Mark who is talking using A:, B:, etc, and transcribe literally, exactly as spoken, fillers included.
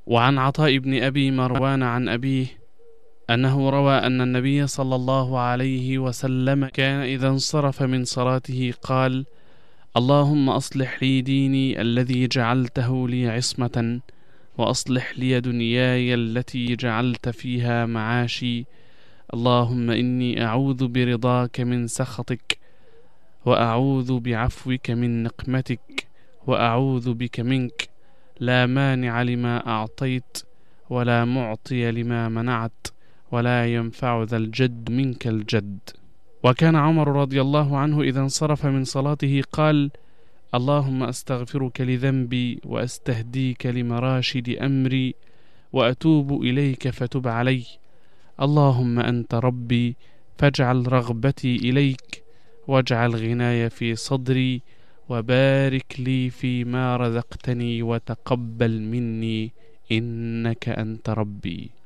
A: وعن عطاء بن أبي مروان عن أبيه أنه روى أن النبي صلى الله عليه وسلم كان إذا انصرف من صلاته قال: اللهم أصلح لي ديني الذي جعلته لي عصمة، وأصلح لي دنياي التي جعلت فيها معاشي، اللهم إني أعوذ برضاك من سخطك، وأعوذ بعفوك من نقمتك، وأعوذ بك منك، لا مانع لما أعطيت ولا معطي لما منعت ولا ينفع ذا الجد منك الجد. وكان عمر رضي الله عنه إذا انصرف من صلاته قال: اللهم أستغفرك لذنبي، وأستهديك لمراشد أمري، وأتوب إليك فتب علي، اللهم أنت ربي فاجعل رغبتي إليك، واجعل غناي في صدري، وبارك لي فيما رزقتني، وتقبل مني إنك أنت ربي.